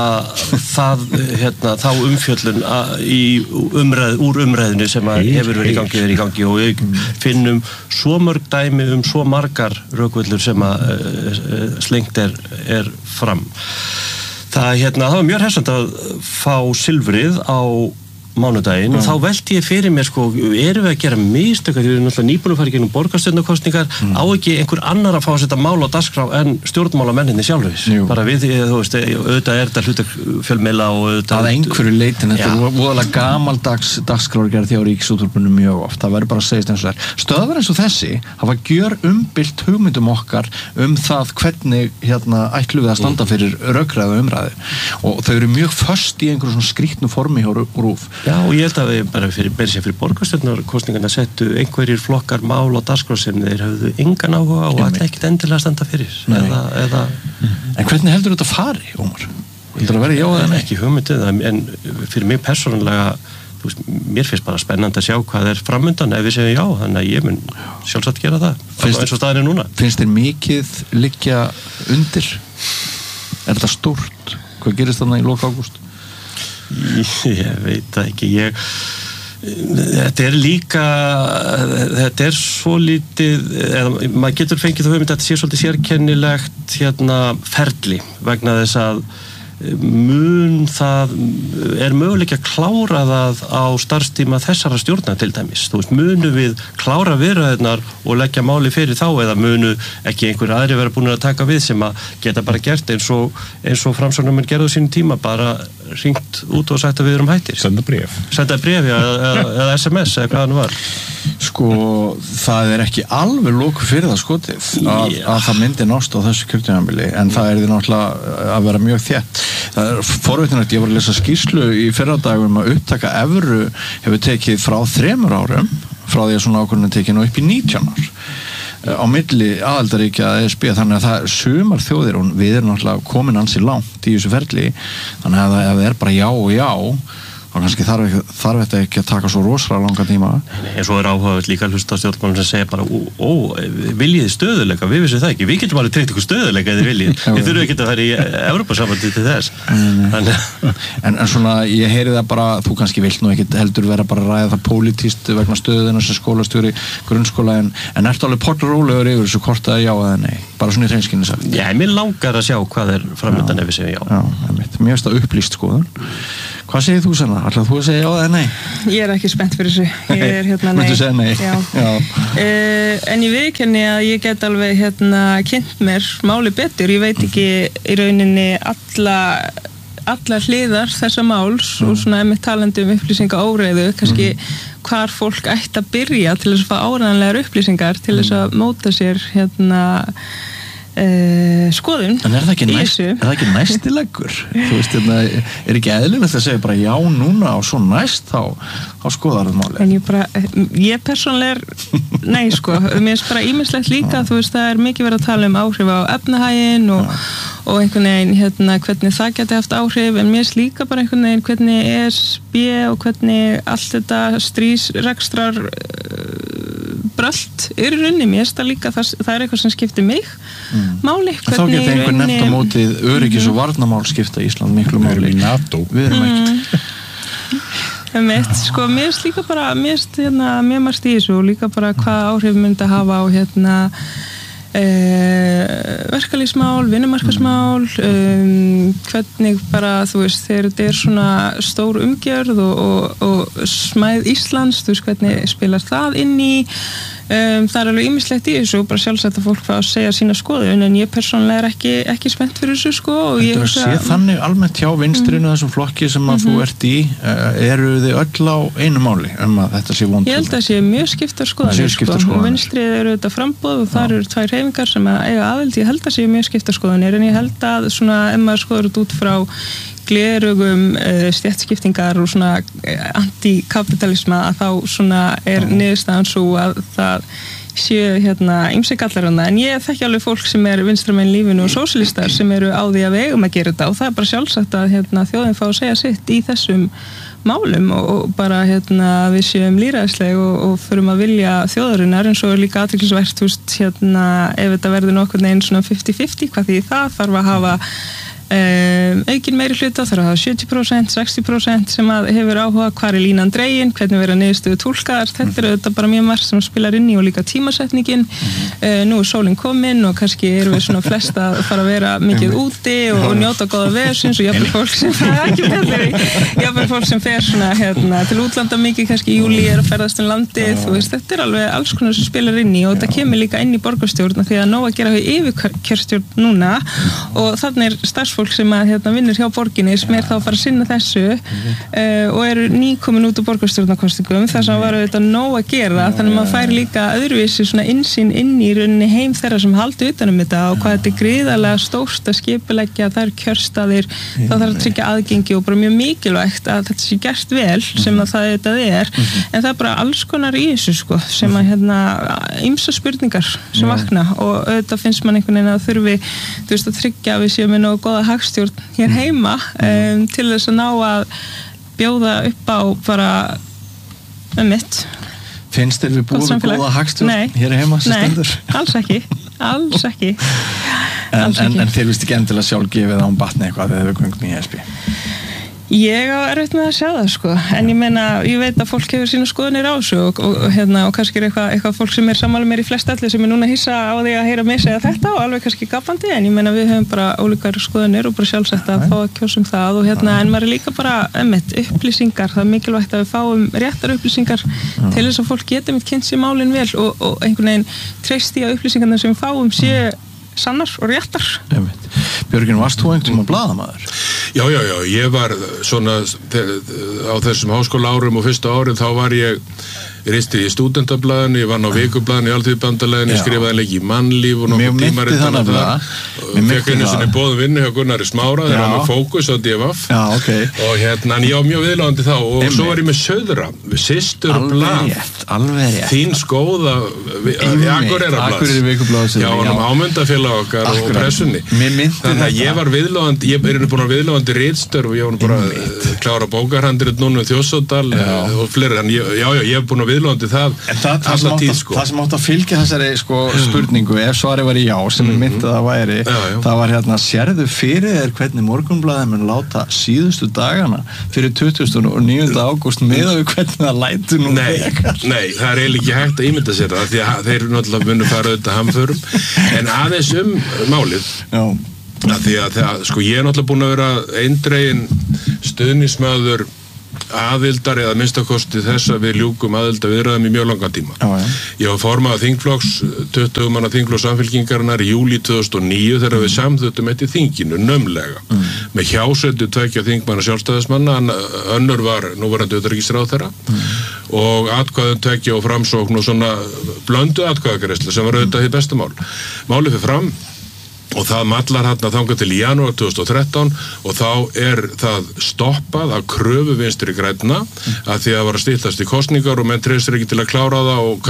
þá umfjöllun úr umræðinu sem hefur verið í gangi og við finnum svo mörg dæmi svo margar rökvillur sem slengt er fram. Það var mjög hressandi að fá silfrið á mánudaginn og þá velti ég fyrir mér sko, erum við að gera mistök, því við erum náttúrulega nýbúin að fara í gegnum borgarstjórnarkosningar, á ekki einhver annar að fá að setja mál á dagskrá en stjórnmálamenninni sjálfur, bara við, þú veist, auðvitað þetta hlutverk fjölmiðla og auðvitað að einhverju leitin, þetta er voðalega gamaldags dagskrárgerð hjá Ríkisútvarpinu mjög oft, það verður bara að segja eins og þær stöðvar eins og þessi hafa gjör umbylt hugmyndum okkar það hvernig ætlum við að standa fyrir rökræðu umræðu og þau eru mjög föst í einhverjum svona skrýtnu formi hjá RÚV. Já, og ég held að við bara fyrir borgarstjórnarkosningarna settu einhverjir flokkar mál á dagskrá sem þeir höfðu engan áhuga og ætla ekkert endilega að standa fyrir eða... En hvernig heldur þetta fari, Ómar? Heldur það verið já eða nei? Ekki hugmyndið, en fyrir mig persónulega, þú veist, mér finnst bara spennandi að sjá hvað er framundan ef við segjum já, þannig að ég mun sjálfsagt gera það, eins og staðan er núna. Finnst þér mikið liggja undir? Er þetta stórt? Hvað gerist þarna í lok ágúst? Ég veit það ekki, þetta er svo lítið, maður getur fengið þú hugmynd að þetta sé svolítið sérkennilegt ferli vegna þess að er möguleiki að klára það á starfstíma þessara stjórna til dæmis, þú veist, munu við klára viðræðurnar og leggja máli fyrir þá eða munu ekki einhver aðri vera búin að taka við sem að geta bara gert eins og framsóknarmenn gerðu á sínum tíma, bara hringt út og sagt að við erum hættir. Senda bréf, eða SMS eða hvað hann var. Sko, það er ekki alveg lóku fyrir það skotið að það myndi nást á þessu kjörtímabili, en það er því náttúrulega að vera mjög þétt. Það er forveitinlegt, ég var að lesa skýrslu í fyrradagum að upptaka evru hefur tekið frá 3 árum, frá því að svona ákvörðun er tekin og upp í 19 ár á milli aðildarríkja ESB, þannig að það sumar þjóðir og við erum náttúrulega komin ansi langt í þessu ferli, þannig að ef það er bara já og já og kannski þarf þetta ekki að taka svo rosalega langa tíma. En svo er áhugavert líka að hlusta á stjórnmálum sem segja bara viljið stöðuleika, við vissum það ekki, við getum alveg tryggt ykkur stöðuleika eða viljið, við þurfum ekki að fara í Evrópusambandið til þess. En svona, ég heyri það bara, þú kannski vilt nú ekkit heldur vera bara að ræða það pólitískt vegna stöðuna sem skólastjóri grunnskóla, en ertu alveg portarólegur yfir þessu hvort að já eða nei, bara svona í hreinskilni sagt? Já, mér langar að sjá hvað er framundan ef við segjum já. Mér finnst það upplýst skoðun. Hvað segir þú Sanna? Ætlar þú að segja já eða nei? Ég er ekki spennt fyrir þessu. Ég er nei. Möntu segja nei? Já. En ég viðurkenni að ég get alveg kynnt mér máli betur. Ég veit ekki í rauninni alla hliðar þessa máls og svona með talandi upplýsingaóreiðu, kannski hvar fólk ætti að byrja til þess að fá áreiðanlegar upplýsingar til þess að móta sér skoðun. En er það ekki næstilegur? Þú veist, er ekki eðlilegt að segja bara já núna og svo næst þá skoðar það máli? En ég persónlega nei sko, mér finnst bara ýmislegt líka, þú veist, það er mikið verið að tala um áhrif á efnahaginn og einhvern veginn hvernig það geti haft áhrif, en mér finnst líka bara einhvern veginn hvernig ESB og hvernig allt þetta stríðsrekstrar brölt er í rauninni, mér finnst það líka það er eitthvað sem skiptir mig máli. Þá geta einhver nefnt á mótið öryggis og varnarmál skipta Ísland miklu máli. Við erum ekki. Sko, mér finnst líka bara mér margt í þessu og líka bara hvað áhrif myndi að hafa á verkalýðsmál, vinnumarkaðsmál, hvernig bara, þú veist, þegar þetta er svona stór umgjörð og smæð Íslands, þú veist, hvernig spilar það inn í, það er alveg ýmislegt í þessu og bara sjálfsagt að fólk fá að segja sína skoðun, en ég persónulega er ekki spennt fyrir þessu, sko. Þetta sé þannig almennt hjá vinstrinu þessum flokki sem að þú ert í, eru þið öll á einu máli að þetta sé vond? Ég held að sé mjög skiptar skoðanir, sko. Vinstrið eru þetta framboð og þar eru 2 hreyfingar sem að eiga aðild, ég held að sé mjög skiptar skoðanir, en ég held að svona, ef maður skoður þetta út frá glerugum stéttskiptingar og svona antikapitalisma, að þá svona er niðurstaðan svo að það séu ýmsir gallar hana, en ég þekki alveg fólk sem er vinstramenn lífinu og sósíalistar sem eru á því að við eigum að gera þetta og það er bara sjálfsagt að þjóðin fá að segja sitt í þessum málum og bara við séum lýðræðisleg og förum að vilja þjóðarinnar, en svo er líka athyglisvert ef þetta verður nokkurn veginn svona 50-50, hvað því það þarf að hafa aukin meiri hluta, þarf að hafa 70%, 60% sem að hefur áhuga hvar er línan dregin, hvernig vera niðurstöðu túlkaðar, þetta þetta bara mjög margt sem spilar inn í og líka tímasetningin. Nú er sólin komin og kannski erum við svona flest að fara að vera mikið úti og njóta góða veðursins og jafnvel fólk sem jafnvel fólk sem fer svona til útlanda mikið kannski í júlí er að ferðast landið, þú veist, þetta er alveg alls konar sem spilar inn í og þetta kemur líka inn í borgarstjórn því að nóg að gera við yfirkjörstjórn núna og þannig er starfsfólk sem að vinnur hjá borginni sem er þá að fara að sinna þessu og eru nýkomin út úr borgarstjórnarkostingum þar sem var auðvitað nóg að gera þannig að maður fær líka öðruvísi svona innsýn inn í rauninni heim þeirra sem haldi utan þetta og hvað þetta er gríðarlega stórt að skipuleggja þær kjörstaðir þá þarf að tryggja aðgengi og bara mjög mikilvægt að þetta sé gert vel sem að það þetta er en það er bara alls konar í þessu sko sem að ýmsa spurningar sem vakna og auðvitað finnst mann einhvern veginn að þurfi þú veist að tryggja að við séum með nógu góða hagstjórn hér heima til þess að ná að bjóða upp á bara mitt. Finnst þér við búið góða hagstjórn hér heima sem stendur? Nei, alls ekki. En þér vist ekki endilega sjálf gefið án batni eitthvað þegar við göngum í ESB? Ég á erfitt með að sjá það sko, en ég meina, ég veit að fólk hefur sína skoðanir á þessu og kannski er eitthvað fólk sem er sammála mér í flest allir sem er núna að hissa á því að heyra mig segja þetta og alveg kannski gapandi, en ég meina við höfum bara ólíkar skoðanir og bara sjálfsagt að fá að kjósa það og en maður er líka bara upplýsingar, það er mikilvægt að við fáum réttar upplýsingar til þess að fólk geti kynnt sér málin vel og einhvern veginn treyst í að upplýsingarna sem við fáum sé sannar og réttar. Björgvin, varst þú einhvern blaðamaður? Já, ég var svona á þessum háskóla árum og fyrsta árin þá var ég risti í stúdentablaðinu, ég vann á vikublaðinu í Alþýðubandalaginu, ég skrifaði leik í Mannlíf og nokkuð tímaritan af það og fekk einu sinni boðum vinnu hjá Gunnari Smára þegar hann var Fókus á DFF og en ég á mjög viðlóðandi þá og svo var ég með Söðra, Systur blað þín skóða Akureyri vikublaðs já, hann ámyndafélag okkar og pressunni þannig að ég var viðlóðandi ég er búin að viðlóðandi ritstörf og ég var bara klára bókarhandrit núna Þjórsádal og fleiri, en ég hef búin að viðlóðandi það alla tíð sko. Það sem átt að fylgja þessari sko spurningu ef svarið var já sem myndi að það væri það var sérðu fyrir þér hvernig Morgunblaðið mun láta síðustu dagana fyrir 29. ágúst miðað við hvernig það lætur nú Nei, það er eiginlega ekki hægt að ímynda sér það því að þeir náttúrulega munu fara auðvitað hamförum en aðeins málið því að sko ég er náttúrulega búin að vera eindreginn stuðningsmaður aðildar eða minnstakosti þess að við ljúkum aðildarviðræðum í mjög langan tíma. Ég var formaður þingflokks 20 manna þingflokks Samfylkingarinnar í júlí 2009 þegar við samþykktum þetta í þinginu naumlega með hjásættu 2 þingmanna sjálfstæðismanna önnur var núverandi utanríkisráðherra og atkvæðum 2 og Framsókn og svona blöndu atkvæðagreiðsla sem var auðvitað hið besta mál. Málið fyrir fram og það mallar þangað til í janúar 2013 og þá er það stoppað af kröfu Vinstri grænna að því að var að styttast í kosningar og menn treystir ekki til að klára það og